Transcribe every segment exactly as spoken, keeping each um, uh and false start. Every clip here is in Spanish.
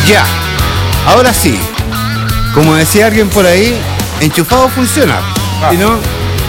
Ya, ahora sí, como decía alguien por ahí, enchufado funciona, ah. Si no,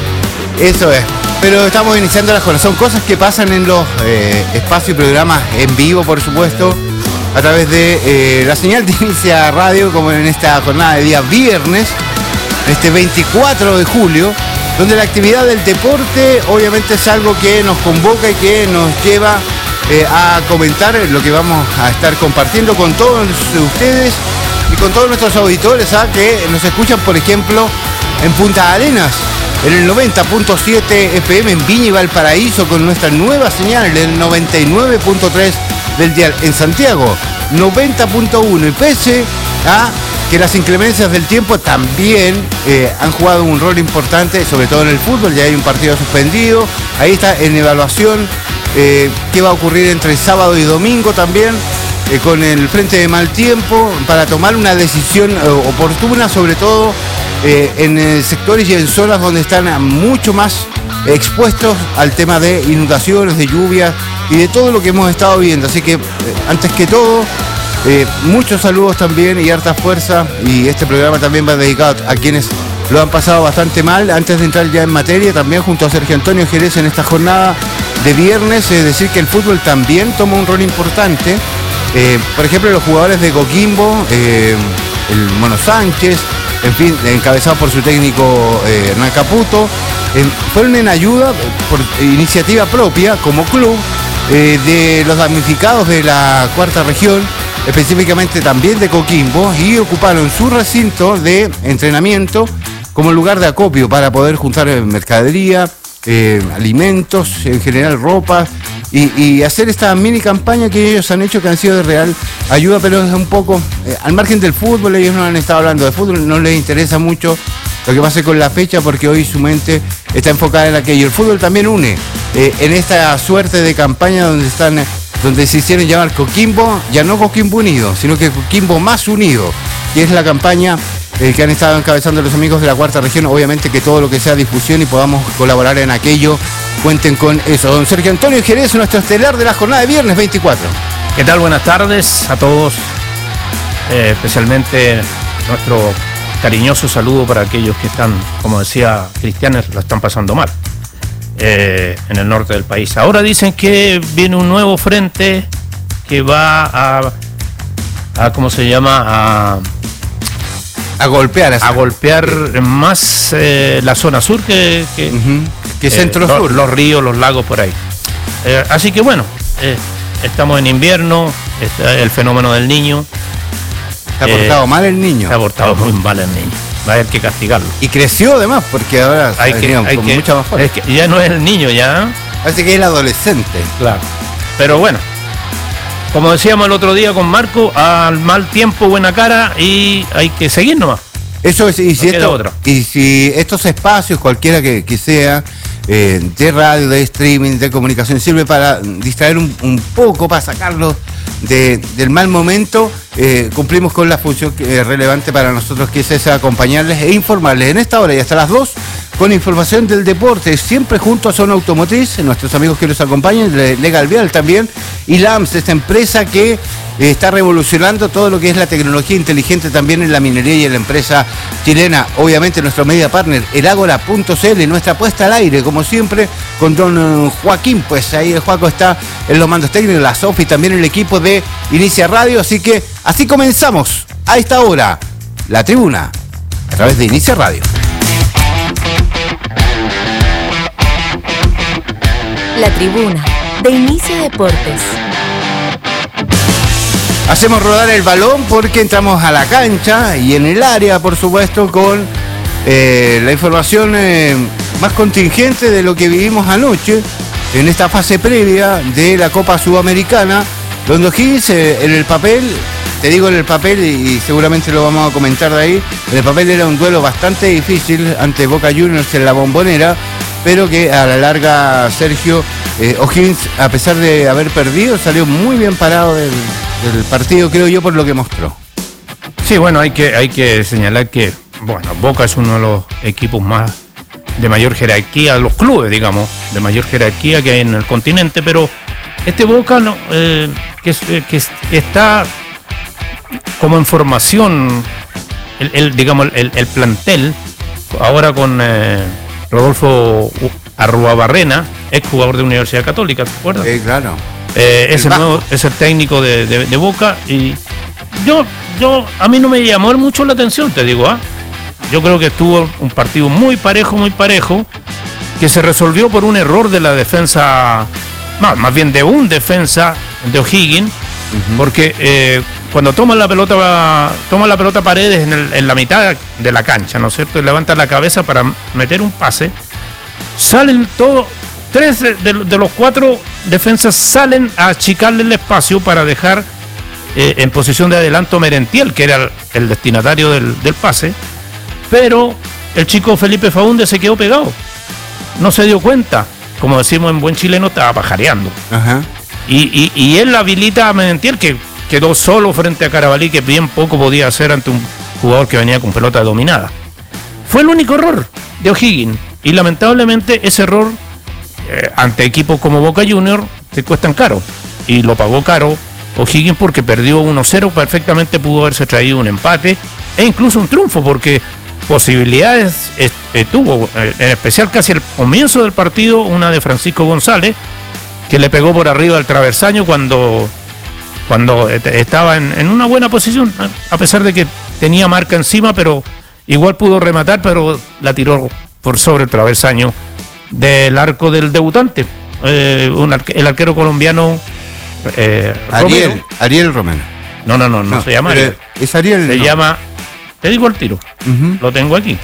eso es. Pero estamos iniciando la jornada, son cosas que pasan en los eh, espacios y programas en vivo, por supuesto, a través de eh, la señal de Inicia Radio, como en esta jornada de día viernes, este veinticuatro de julio, donde la actividad del deporte obviamente es algo que nos convoca y que nos lleva eh, a comentar lo que vamos a estar compartiendo con todos ustedes y con todos nuestros auditores, ¿ah? Que nos escuchan, por ejemplo, en Punta Arenas, en el noventa punto siete F M, en Viña y Valparaíso, con nuestra nueva señal del noventa y nueve punto tres del dial, en Santiago noventa punto uno, y pese a que las inclemencias del tiempo también eh, han jugado un rol importante, sobre todo en el fútbol, ya hay un partido suspendido, ahí está en evaluación eh, qué va a ocurrir entre sábado y domingo también, eh, con el frente de mal tiempo, para tomar una decisión eh, oportuna, sobre todo eh, en eh, sectores y en zonas donde están mucho más expuestos al tema de inundaciones, de lluvias y de todo lo que hemos estado viendo. Así que, eh, antes que todo, Eh, muchos saludos también y harta fuerza, y este programa también va dedicado a quienes lo han pasado bastante mal. Antes de entrar ya en materia, también junto a Sergio Antonio Jerez en esta jornada de viernes, es decir que el fútbol también toma un rol importante. Eh, por ejemplo, los jugadores de Coquimbo, eh, el Mono Sánchez, en fin, encabezado por su técnico eh, Hernán Caputo, eh, fueron en ayuda por iniciativa propia como club eh, de los damnificados de la cuarta región, específicamente también de Coquimbo, y ocuparon su recinto de entrenamiento como lugar de acopio para poder juntar mercadería, eh, alimentos, en general ropa, y, y hacer esta mini campaña que ellos han hecho, que han sido de real ayuda, pero es un poco eh, al margen del fútbol. Ellos no han estado hablando de fútbol, no les interesa mucho lo que pase con la fecha, porque hoy su mente está enfocada en aquello. El fútbol también une eh, en esta suerte de campaña donde están... donde se hicieron llamar Coquimbo, ya no Coquimbo Unido, sino que Coquimbo Más Unido, que es la campaña eh, que han estado encabezando los amigos de la cuarta región. Obviamente que todo lo que sea difusión y podamos colaborar en aquello, cuenten con eso. Don Sergio Antonio Jerez, nuestro estelar de la jornada de viernes veinticuatro. ¿Qué tal? Buenas tardes a todos, eh, especialmente nuestro cariñoso saludo para aquellos que están, como decía Cristianes, la están pasando mal. Eh, en el norte del país. Ahora dicen que viene un nuevo frente que va a, a ¿cómo se llama? A, a golpear a golpear más eh, la zona sur que, que, uh-huh. que eh, centro los, sur, los ríos, los lagos por ahí. Eh, así que bueno, eh, estamos en invierno, está el fenómeno del niño. Se ha portado eh, mal el niño. Se ha portado muy mal el niño. Va a haber que castigarlo. Y creció además, porque ahora hay que, hay con que, mucha más fuerza. Es que ya no es el niño, ya. Parece que es el adolescente. Claro. Pero bueno, como decíamos el otro día con Marco, al mal tiempo, buena cara, y hay que seguir nomás. Eso es, y si, no esto, otra. y si estos espacios, cualquiera que, que sea, eh, de radio, de streaming, de comunicación, sirve para distraer un, un poco, para sacarlos de, del mal momento, eh, cumplimos con la función que es relevante para nosotros, que es esa, acompañarles e informarles en esta hora y hasta las dos con información del deporte, siempre junto a Zona Automotriz, nuestros amigos que los acompañan, Legal Vial también, y L A M S, esta empresa que eh, está revolucionando todo lo que es la tecnología inteligente también en la minería y en la empresa chilena. Obviamente nuestro media partner, el Ágora punto c l, nuestra puesta al aire, como siempre, con don Joaquín, pues ahí el Joaco está en los mandos técnicos, la Sofi, también el equipo de Inicia Radio, así que así comenzamos a esta hora, La Tribuna, a través de Inicia Radio. La Tribuna, de Inicia Deportes. Hacemos rodar el balón porque entramos a la cancha y en el área, por supuesto, con eh, la información eh, más contingente de lo que vivimos anoche en esta fase previa de la Copa Sudamericana, donde O'Higgins eh, en el papel, te digo en el papel y seguramente lo vamos a comentar de ahí, en el papel era un duelo bastante difícil ante Boca Juniors en la Bombonera, pero que a la larga, Sergio, eh, O'Higgins, a pesar de haber perdido, salió muy bien parado del, del partido, creo yo, por lo que mostró. Sí, bueno, hay que, hay que señalar que, bueno, Boca es uno de los equipos más de mayor jerarquía, los clubes, digamos, de mayor jerarquía que hay en el continente, pero este Boca no, eh, que, que está como en formación, el, el digamos, el, el plantel, ahora con eh, Rodolfo Arruabarrena, ex jugador de Universidad Católica, ¿te acuerdas? Sí, claro. Eh, es, el nuevo, es el técnico de, de, de Boca, y yo, yo, a mí no me llamó mucho la atención, te digo, ¿ah? ¿eh? Yo creo que estuvo un partido muy parejo, muy parejo, que se resolvió por un error de la defensa, más, más bien de un defensa de O'Higgins, uh-huh. porque eh, cuando toma la pelota toma la pelota Paredes en, el, en la mitad de la cancha, ¿no es cierto? Y levanta la cabeza para meter un pase, salen todos, tres de, de, de los cuatro defensas salen a achicarle el espacio para dejar eh, en posición de adelanto Merentiel, que era el, el destinatario del, del pase, pero el chico Felipe Faúndez se quedó pegado. No se dio cuenta, como decimos en buen chileno, estaba pajareando. Ajá. Y, y, y él habilita a Merentiel, que quedó solo frente a Carabalí, que bien poco podía hacer ante un jugador que venía con pelota dominada. Fue el único error de O'Higgins, y lamentablemente ese error eh, ante equipos como Boca Juniors te cuestan caro, y lo pagó caro O'Higgins porque perdió uno cero, perfectamente pudo haberse traído un empate e incluso un triunfo, porque posibilidades eh, tuvo, eh, en especial casi al comienzo del partido, una de Francisco González, que le pegó por arriba al travesaño cuando, cuando eh, estaba en, en una buena posición, a pesar de que tenía marca encima, pero igual pudo rematar, pero la tiró por sobre el travesaño del arco del debutante, eh, un arque, el arquero colombiano eh, Ariel, Romero. Ariel Romero. No, no, no, no, no se llama Ariel. Es Ariel. Se no. llama... Te digo el tiro, uh-huh. Lo tengo aquí.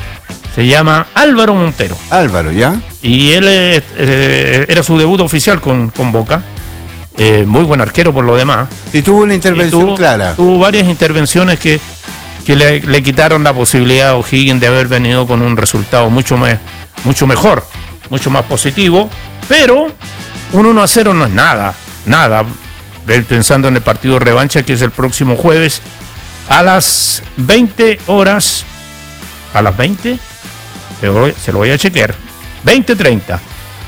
Se llama Álvaro Montero. Álvaro, ¿ya? Y él eh, eh, era su debut oficial con, con Boca. Eh, muy buen arquero por lo demás. Y tuvo una intervención tuvo, clara. Tuvo varias intervenciones que, que le, le quitaron la posibilidad a O'Higgins de haber venido con un resultado mucho, me, mucho mejor, mucho más positivo. Pero un uno a cero no es nada, nada. Pensando en el partido de revancha, que es el próximo jueves a las veinte horas, a las veinte, se lo, se lo voy a chequear, veinte treinta,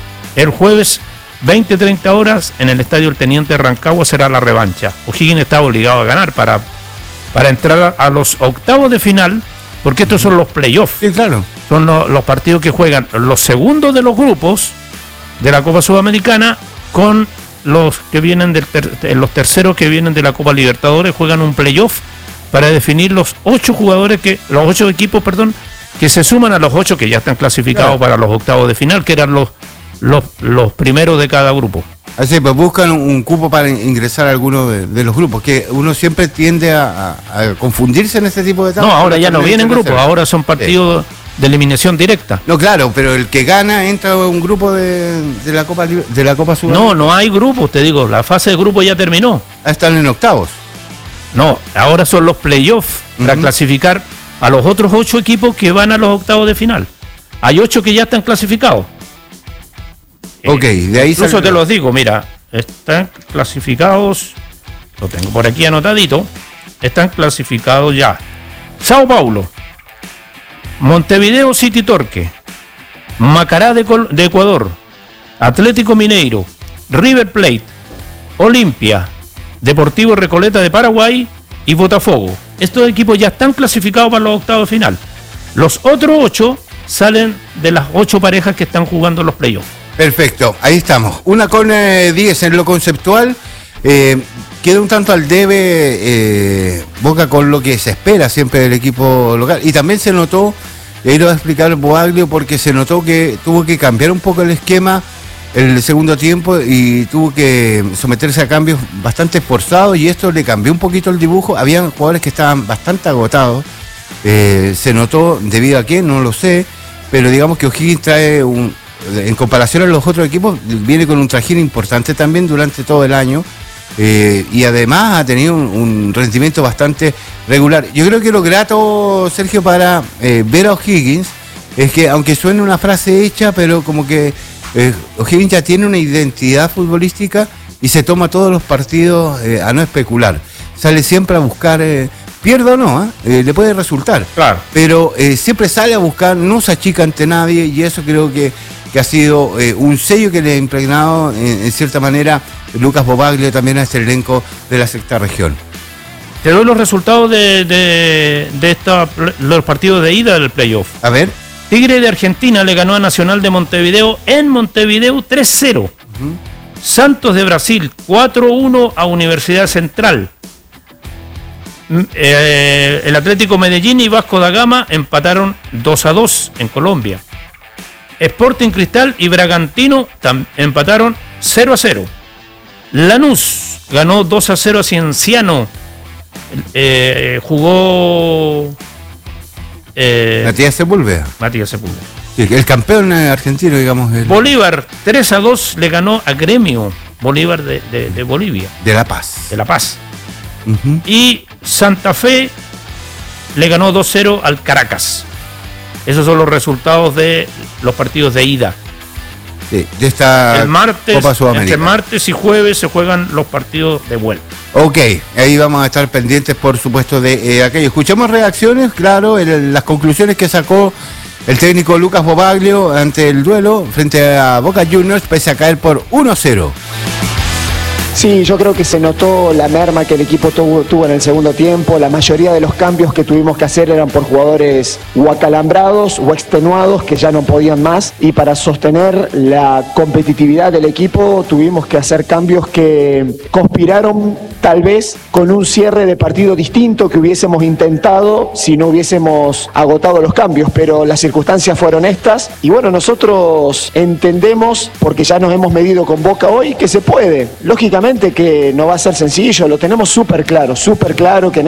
el jueves veinte treinta horas en el estadio El Teniente Rancagua será la revancha. O'Higgins está obligado a ganar para, para entrar a los octavos de final, porque estos son los playoffs. Sí, claro. Son los, los partidos que juegan los segundos de los grupos de la Copa Sudamericana con los que vienen del ter, los terceros que vienen de la Copa Libertadores, juegan un playoff para definir los ocho jugadores que, los ocho equipos, perdón, que se suman a los ocho que ya están clasificados, claro, para los octavos de final, que eran los, los, los primeros de cada grupo. Así, pues buscan un cupo para ingresar a alguno de, de los grupos, que uno siempre tiende a, a, a confundirse en este tipo de etapas. No, ahora ya no vienen grupos, ahora son partidos sí. de eliminación directa. No, claro, pero el que gana entra a un grupo de, de la Copa de la Copa Sudamericana. No, no hay grupos, te digo, la fase de grupo ya terminó. Ah, están en octavos. No, ahora son los playoffs uh-huh. para clasificar a los otros ocho equipos que van a los octavos de final. Hay ocho que ya están clasificados. Ok, de ahí incluso te los digo, mira, están clasificados, lo tengo por aquí anotadito, están clasificados ya. Sao Paulo, Montevideo City Torque, Macará de, Col- de Ecuador, Atlético Mineiro, River Plate, Olimpia, Deportivo Recoleta de Paraguay y Botafogo. Estos equipos ya están clasificados para los octavos de final. Los otros ocho salen de las ocho parejas que están jugando los playoffs. Perfecto, ahí estamos. Una con eh, diez en lo conceptual. Eh, queda un tanto al debe eh, Boca con lo que se espera siempre del equipo local. Y también se notó, y ahí lo va a explicar Boaglio, porque se notó que tuvo que cambiar un poco el esquema en el segundo tiempo y tuvo que someterse a cambios bastante forzados, y esto le cambió un poquito el dibujo. Habían jugadores que estaban bastante agotados, eh, se notó debido a qué, no lo sé, pero digamos que O'Higgins trae un, en comparación a los otros equipos, viene con un trajín importante también durante todo el año, eh, y además ha tenido un, un rendimiento bastante regular. Yo creo que lo grato, Sergio, para eh, ver a O'Higgins es que, aunque suene una frase hecha, pero como que Eh, O'Higgins ya tiene una identidad futbolística y se toma todos los partidos eh, a no especular. Sale siempre a buscar, eh, pierda o no, ¿eh? Eh, le puede resultar. Claro. Pero eh, siempre sale a buscar, no se achica ante nadie, y eso creo que, que ha sido eh, un sello que le ha impregnado en, en cierta manera Lucas Bobaglio también a este elenco de la sexta región. Te doy los resultados de, de, de esta, los partidos de ida del playoff. A ver. Tigre de Argentina le ganó a Nacional de Montevideo en Montevideo tres cero. Uh-huh. Santos de Brasil cuatro uno a Universidad Central. Eh, el Atlético Medellín y Vasco da Gama empataron dos a dos en Colombia. Sporting Cristal y Bragantino tam- empataron cero a cero. Lanús ganó dos a cero a Cienciano. Eh, jugó eh, Matías Sepúlveda. Matías Sepúlveda. Sí, el campeón argentino, digamos. El... Bolívar tres a dos le ganó a Gremio. Bolívar de, de, de Bolivia. De La Paz. De La Paz. Uh-huh. Y Santa Fe le ganó dos cero al Caracas. Esos son los resultados de los partidos de ida. Sí, de esta el martes, Copa Sudamericana. Entre martes y jueves se juegan los partidos de vuelta. Ok, ahí vamos a estar pendientes, por supuesto, de eh, aquello. Escuchamos reacciones, claro, el, las conclusiones que sacó el técnico Lucas Bobaglio ante el duelo frente a Boca Juniors, pese a caer por uno cero. Sí, yo creo que se notó la merma que el equipo tuvo, tuvo en el segundo tiempo. La mayoría de los cambios que tuvimos que hacer eran por jugadores o acalambrados o extenuados que ya no podían más. Y para sostener la competitividad del equipo tuvimos que hacer cambios que conspiraron tal vez con un cierre de partido distinto que hubiésemos intentado si no hubiésemos agotado los cambios. Pero las circunstancias fueron estas. Y bueno, nosotros entendemos, porque ya nos hemos medido con Boca hoy, que se puede. Lógicamente que no va a ser sencillo, lo tenemos súper claro, súper claro que